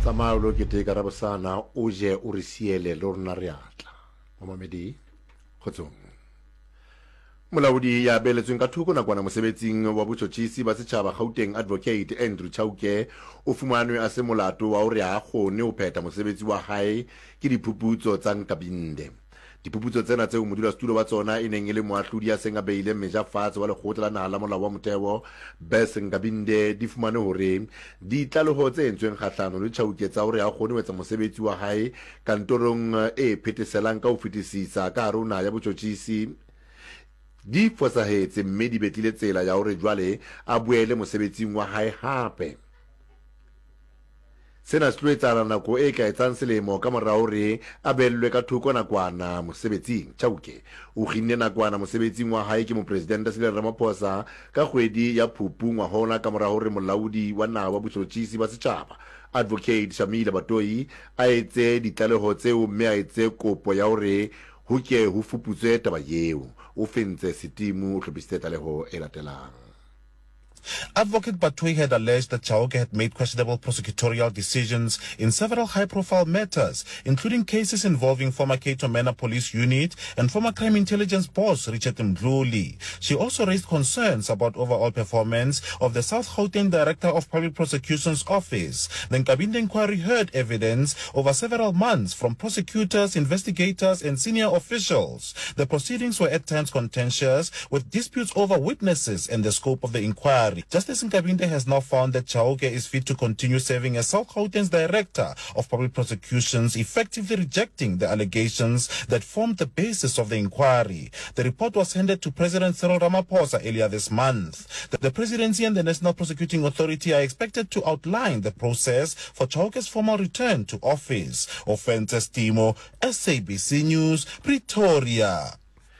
Samaulo ke te karabasana o je o re siele le rona re atla. Mamamedi khotsong. Molaodi ya beletsweng ka thoko nakwana mosebetsing wa botjhotjhisi ba setjhaba Gauteng Advocate Andrew Chauke o fumanwe a se molato wa hore a kgone ho phetha mosebetsi wa hae ke diphuputso tsa Nkabinde. Diphuputso tsena tseo modulasetulo wa tsona e neng e le moahlodi ya seng a beile meja fatshe wa lekgotla la naha la molao wa motheo Bess Nkabinde di fumane hore ditlaleho tse entsweng kgahlano le Chauke tsa hore a kgone ho etsa mosebetsi wa hae kantorong e phetheselang ka ho fetisisa ka hare ho naha ya botjhotjhisi di fosahetse mme di betlile tsela ya hore jwale a boele mosebetsing wa hae hape. Sena se tlo etsahala nako e ka etsang selemo ka mora hore a bellwe ka thoko nakwana mosebetsing. Chauke o kginne nakwana mosebetsing wa hae ke mopresidente Cyril Ramaphosa ka kgwedi ya Phupu ngwahola ka mora hore molaodi wa naha wa botjhotjhisi ba setjhaba Advocate Shamila Batoyi a etse ditlaleho tseo mme a etse kopo ya hore ho ke ho fuputswe taba eo. O fentse setimu o hlophisitse tlaleho e latelang. Advocate Batoyi had alleged that Chauke had made questionable prosecutorial decisions in several high-profile matters, including cases involving former Cato Manor Police Unit and former Crime Intelligence boss Richard Mdluli. She also raised concerns about overall performance of the South Gauteng Director of Public Prosecution's Office. The Nkabinde inquiry heard evidence over several months from prosecutors, investigators, and senior officials. The proceedings were at times contentious, with disputes over witnesses and the scope of the inquiry. Justice Nkabinde has now found that Chauke is fit to continue serving as South Gauteng's Director of Public Prosecutions, effectively rejecting the allegations that formed the basis of the inquiry. The report was handed to President Cyril Ramaphosa earlier this month. The Presidency and the National Prosecuting Authority are expected to outline the process for Chauke's formal return to office. Offenses Timo, SABC News, Pretoria.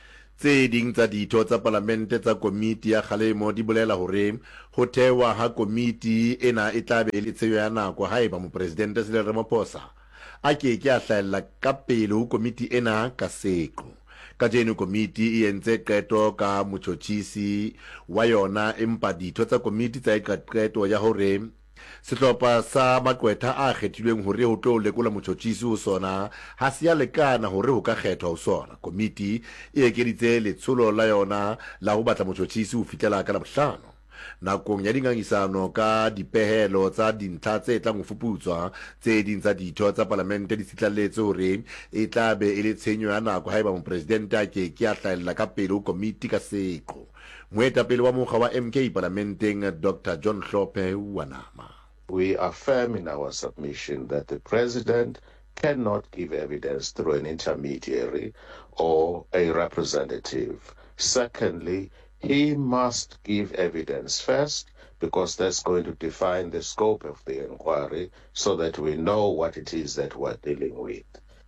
Tse ding tsa ditho tsa parlamente tsa komiti ya kgalemo di bolela hore ho thewa ha komiti ena e tla be le tsheyo ya nako haeba mopresidente Cyril Ramaphosa a ke a hlahella ka pele ho komiti ena ka seqo. Ka jeno komiti e entse qeto ka motjhotjhisi wa yona empa ditho tsa komiti tsa qeto ya hore sehlopha sa maqwetha a kgethilweng hore ho tlo lekola motjhotjhisi ho sona ha se ya lekana hore ho ka kgethwa ho sona. Komiti e ekeditse letsholo la yona la ho batla motjhotjhisi ho fihlela ka Labohlano. Nakong ya dingangisano ka dipehelo tsa dintlha tse tlang ho fuputswa, tse ding tsa ditho tsa parlamente di tshitlalletse hore e tla be e le tshenyo ya nako haeba mopresidente a ke a hlahella ka pele ho komiti ka seqo. Moetapele wa mokga wa MK parlamenteng Dr. John Hlophe Wanama. We affirm in our submission that the President cannot give evidence through an intermediary or a representative. Secondly, he must give evidence first, because that's going to define the scope of the inquiry so that we know what it is that we're dealing with.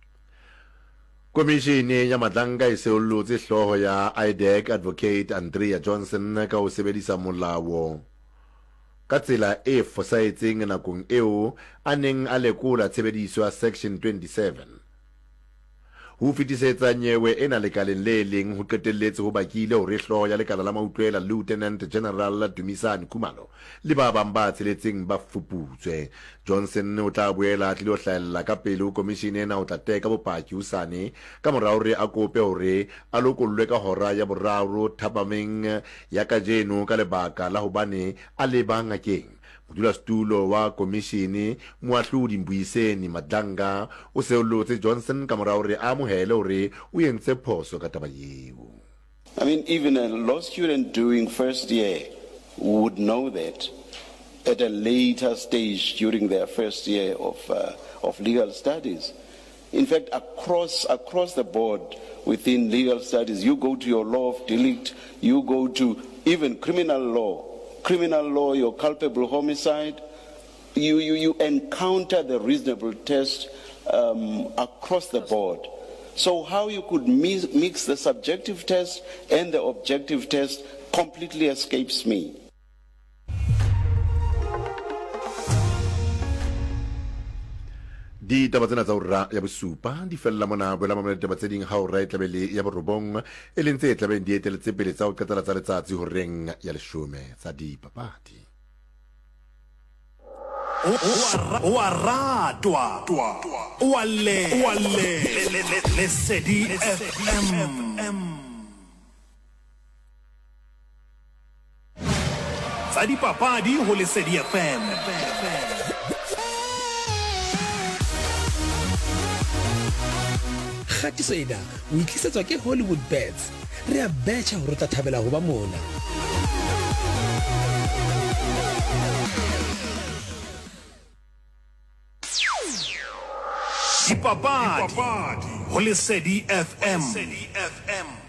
Komishini ya Madlanga e seollotse hloho ya IDEC Advocate Andrea Johnson ka ho sebedisa molao ka tsela e fosahetseng nakong eo a neng a lekola tshebediso ya Section 27. Ho fetisetsa nyewe ena lekaleng le leng ho qetelletse ho bakile hore hloho ya lekala la mautlwela Lieutenant General Dumisani Khumalo le ba bang ba tsheletseng ba fuputswe. Johnson o tla boela a tlile ho hlahella ka pele ho komishini ena ho tla teka bopaki hosane ka morao hore a kope hore a lokollwe ka hora ya boraro thapameng ya kajeno ka lebaka la hobane a leba ngakeng. Modulasetulo wa komishini Moahlodi Mbuyiseni Madlanga o seollotse Johnson ka morao hore a amohele hore o entse phoso ka taba eo. I mean, even a law student doing first year would know that at a later stage during their first year of legal studies. In fact, across the board within legal studies, you go to your law of delict, you go to even criminal law, your culpable homicide, you encounter the reasonable test across the board. So how you could mix the subjective test and the objective test completely escapes me. Di taba tsena tsa ura ya bosupa di fella mona boela mamela taba tse ding ha ura e tlabele ya borobong e leng tse tlabeng di eteletse pele tsa ho qetela tsa letsatsi ho reng ya leshome tsa dipapadi. o a ratwa o a le Lesedi FM tsa dipapadi ho Lesedi FM. Kgatiso ena o itlisetswa ke Hollywood Bets. Re a betjha hore tla thabela ho ba mona. Dipapadi ho Lesedi FM.